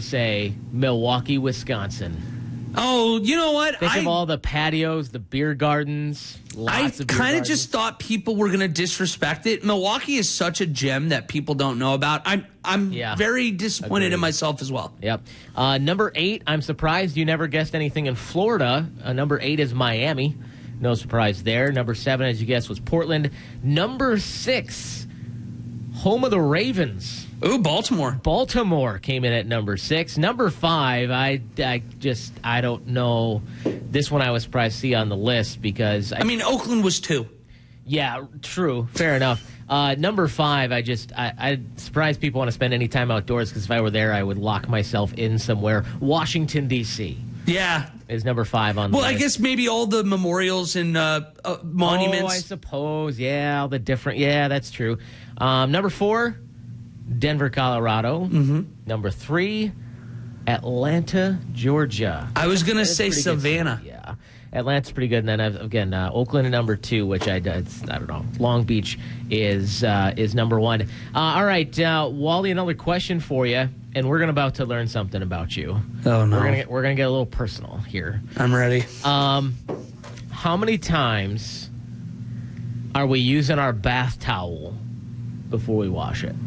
say Milwaukee, Wisconsin. Oh, you know what? Think of all the patios, the beer gardens. I kind of just thought people were going to disrespect it. Milwaukee is such a gem that people don't know about. I'm very disappointed in myself as well. Yep. Number 8, I'm surprised you never guessed anything in Florida. Number 8 is Miami. No surprise there. Number 7, as you guessed, was Portland. Number 6, home of the Ravens. Ooh, Baltimore. Baltimore came in at number 6. Number 5, I don't know. This one I was surprised to see on the list because... I mean, Oakland was 2. Yeah, true. Fair enough. Number 5, I surprised people want to spend any time outdoors because if I were there, I would lock myself in somewhere. Washington, D.C. Yeah. Is number 5 on the list. Well, I guess maybe all the memorials and monuments. Oh, I suppose. Yeah, all the different... Yeah, that's true. Number 4... Denver, Colorado. Mm-hmm. Number 3, Atlanta, Georgia. I was going to say Savannah. Yeah. Atlanta's pretty good. And then, again, Oakland at number 2, which I don't know. Long Beach is number 1. All right, Wally, another question for you. And we're about to learn something about you. Oh, no. We're gonna get a little personal here. I'm ready. How many times are we using our bath towel before we wash it?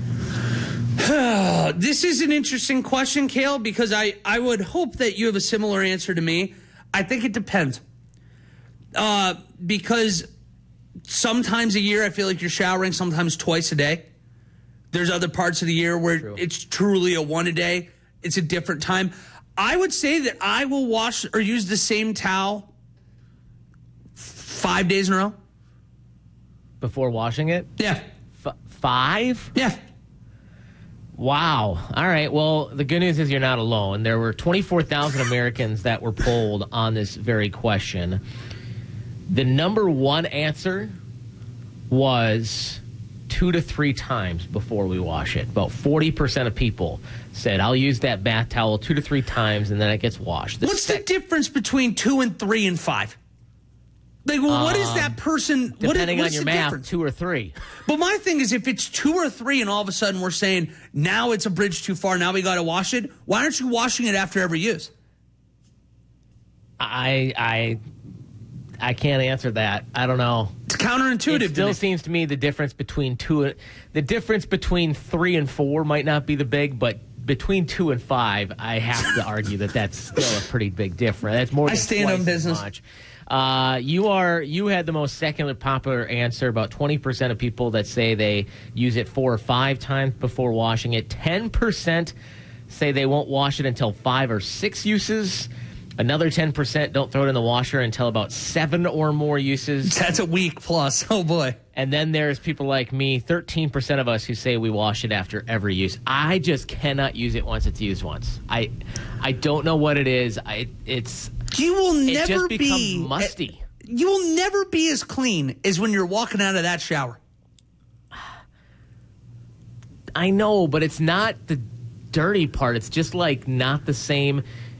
This is an interesting question, Cale, because I would hope that you have a similar answer to me. I think it depends. Because sometimes a year I feel like you're showering sometimes twice a day. There's other parts of the year where it's truly a one a day. It's a different time. I would say that I will wash or use the same towel 5 days in a row. Before washing it? Yeah. 5? Yeah. Wow. All right. Well, the good news is you're not alone. There were 24,000 Americans that were polled on this very question. The number 1 answer was 2 to 3 times before we wash it. About 40% of people said, I'll use that bath towel 2 to 3 times and then it gets washed. What's the difference between 2 and 3 and 5? Like, well, what is that person? Depending on your math, difference? 2 or 3. But my thing is, if it's 2 or 3 and all of a sudden we're saying, now it's a bridge too far, now we got to wash it, why aren't you washing it after every use? I can't answer that. I don't know. It's counterintuitive. It still seems to me the difference between 3 and 4 might not be the big, but between 2 and 5, I have to argue that that's still a pretty big difference. That's more than I stand twice on business. as much. You had the most secular popular answer. About 20% of people that say they use it 4 or 5 times before washing it. 10% say they won't wash it until 5 or 6 uses. Another 10% don't throw it in the washer until about 7 or more uses. That's a week plus. Oh, boy. And then there's people like me, 13% of us who say we wash it after every use. I just cannot use it once it's used once. I don't know what it is. You will never it just becomes be musty. You will never be as clean as when you're walking out of that shower. I know, but it's not the dirty part. It's just like not the same.